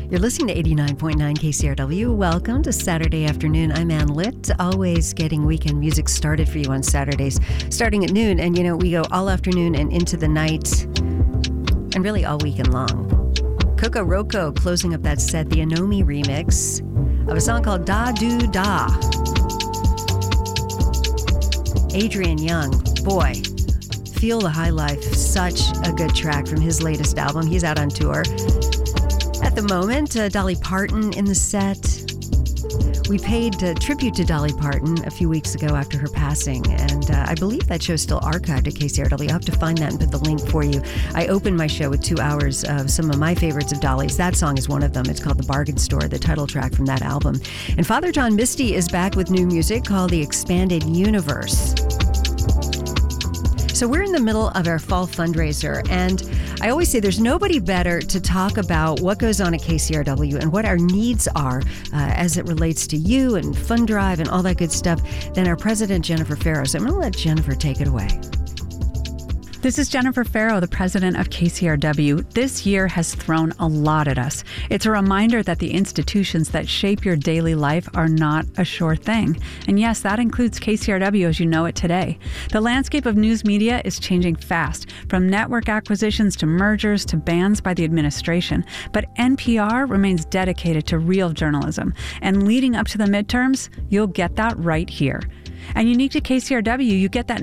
You're listening to 89.9 KCRW. Welcome to Saturday afternoon. I'm Ann Litt, always getting weekend music started for you on Saturdays, starting at noon. And, we go all afternoon and into the night, and really all weekend long. Coco Roco closing up that set, the Anomi remix of a song called Da Do Da. Adrian Young, boy, Feel the High Life, such a good track from his latest album. He's out on tour. At the moment, Dolly Parton in the set. We paid tribute to Dolly Parton a few weeks ago after her passing, and I believe that show's still archived at KCRW. I'll have to find that and put the link for you. I opened my show with 2 hours of some of my favorites of Dolly's. That song is one of them. It's called The Bargain Store, the title track from that album. And Father John Misty is back with new music called The Expanded Universe. So we're in the middle of our fall fundraiser, and I always say there's nobody better to talk about what goes on at KCRW and what our needs are as it relates to you and Fund Drive and all that good stuff than our president, Jennifer Farrow. So I'm going to let Jennifer take it away. This is Jennifer Farrow, the president of KCRW. This year has thrown a lot at us. It's a reminder that the institutions that shape your daily life are not a sure thing. And yes, that includes KCRW as you know it today. The landscape of news media is changing fast, from network acquisitions to mergers to bans by the administration. But NPR remains dedicated to real journalism. And leading up to the midterms, you'll get that right here. And unique to KCRW, you get that